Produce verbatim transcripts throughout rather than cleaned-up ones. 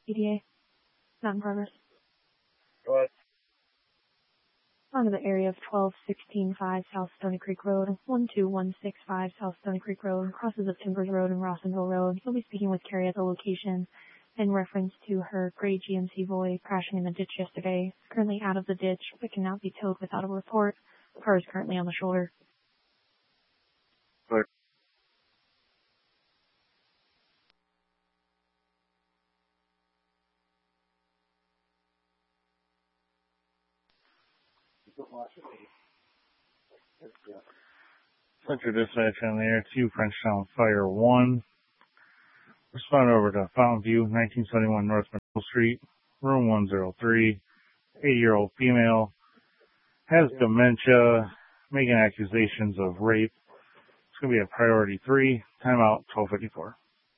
E D A. Not in progress. Go ahead. Onto the area of twelve sixteen five South Stony Creek Road, one two one six five South Stony Creek Road, crosses of Timbers Road and Rossonville Road. You'll be speaking with Carrie at the location in reference to her gray G M C Voy crashing in the ditch yesterday. It's currently out of the ditch, but cannot be towed without a report. The car is currently on the shoulder. Good. Central Dispatch on the air two, Frenchtown Fire one. Respond over to Fountain View, nineteen seventy-one North Middle Street, room one oh three. eighty-year-old female, has dementia, making accusations of rape. It's going to be a priority three, timeout twelve fifty-four.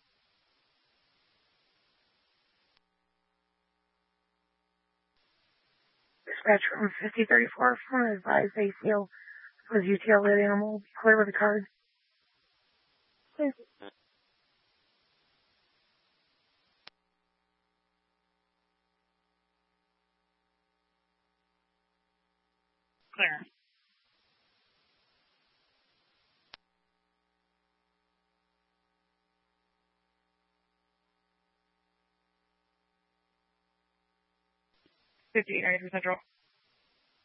Dispatch from fifty thirty-four, from advised A C L was U T L lit animal, clear with a card. Clear. Clear. fifty-eight ninety Central.